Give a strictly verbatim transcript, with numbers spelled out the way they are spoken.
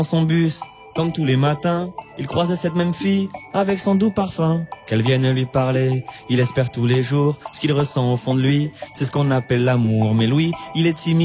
Dans son bus, comme tous les matins, il croisait cette même fille avec son doux parfum. Qu'elle vienne lui parler, il espère tous les jours ce qu'il ressent au fond de lui. C'est ce qu'on appelle l'amour, mais lui, il est timide.